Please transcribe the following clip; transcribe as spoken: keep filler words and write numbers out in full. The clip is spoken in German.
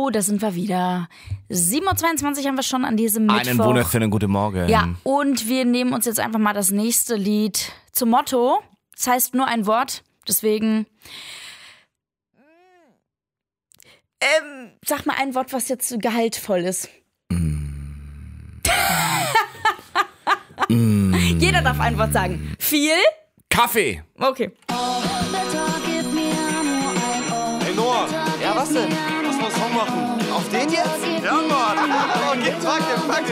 Hallo, da sind wir wieder. sieben Uhr zweiundzwanzig haben wir schon an diesem Mittwoch. Einen wunderschönen guten Morgen. Ja, und wir nehmen uns jetzt einfach mal das nächste Lied zum Motto. Das heißt nur ein Wort, deswegen... Ähm, sag mal ein Wort, was jetzt gehaltvoll ist. Mm. Jeder darf ein Wort sagen. Viel? Kaffee. Okay. Hey Noah. Ja, was denn? Lass mal Song machen. Auf den jetzt? Ja, Mann. Okay, pack den, pack den.